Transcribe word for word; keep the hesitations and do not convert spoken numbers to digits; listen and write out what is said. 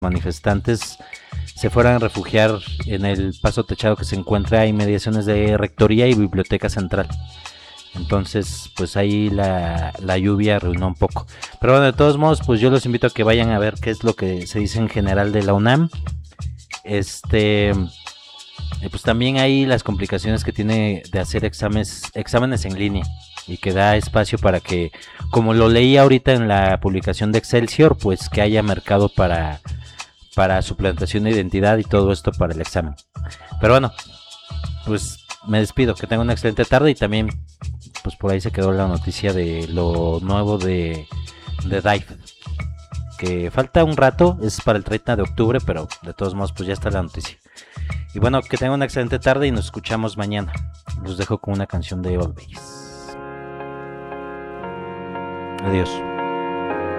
manifestantes se fueran a refugiar en el paso techado que se encuentra a inmediaciones de Rectoría y Biblioteca Central. Entonces, pues ahí la, la lluvia arruinó un poco. Pero bueno, de todos modos, pues yo los invito a que vayan a ver qué es lo que se dice en general de la UNAM. Este, pues también hay las complicaciones que tiene de hacer exámenes, exámenes en línea. Y que da espacio para que, como lo leí ahorita en la publicación de Excelsior, pues que haya mercado para, para suplantación de identidad y todo esto para el examen. Pero bueno, pues me despido, que tengan una excelente tarde y también pues por ahí se quedó la noticia de lo nuevo de, de Dive, que falta un rato, es para el treinta de octubre, pero de todos modos pues ya está la noticia. Y bueno, que tengan una excelente tarde y nos escuchamos mañana. Los dejo con una canción de Always. Adiós.